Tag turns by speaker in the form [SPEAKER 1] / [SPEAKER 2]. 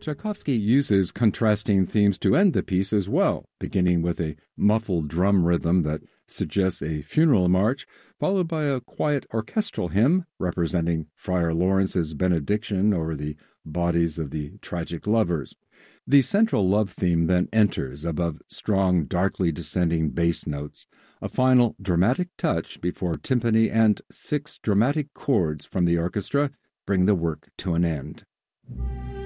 [SPEAKER 1] Tchaikovsky uses contrasting themes to end the piece as well, beginning with a muffled drum rhythm that suggests a funeral march, followed by a quiet orchestral hymn representing Friar Lawrence's benediction over the bodies of the tragic lovers. The central love theme then enters above strong, darkly descending bass notes, a final dramatic touch before timpani and 6 dramatic chords from the orchestra bring the work to an end.